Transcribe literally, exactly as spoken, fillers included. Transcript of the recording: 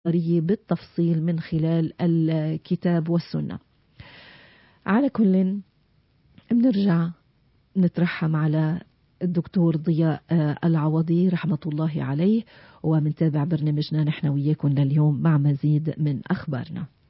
بالتفصيل من خلال الكتاب والسنة. على كل بنرجع نترحم على الدكتور ضياء العوضي رحمة الله عليه، ومنتابع برنامجنا نحن وياكم لليوم مع مزيد من أخبارنا.